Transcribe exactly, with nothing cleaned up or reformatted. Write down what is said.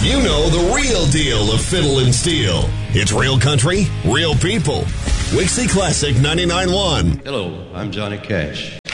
You know the real deal of Fiddle and Steel. It's real country, real people. Wixie Classic ninety-nine point one. Hello, I'm Johnny Cash.